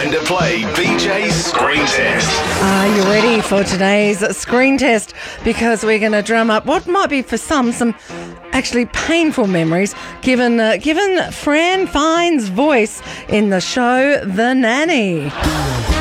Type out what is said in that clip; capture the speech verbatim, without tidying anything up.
Time to play B J's Screen Test. Are you ready for today's screen test? Because we're going to drum up what might be for some some actually painful memories, given uh, given Fran Fine's voice in the show The Nanny.